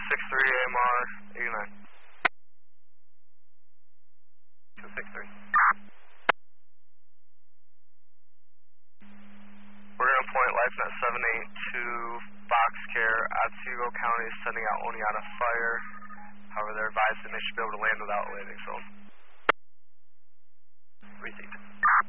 AMR 89. 263. We're going to point LifeNet 782 Foxcare. Otsego County is sending out Oneonta Fire. However, they're advising they should be able to land without landing zone. Received.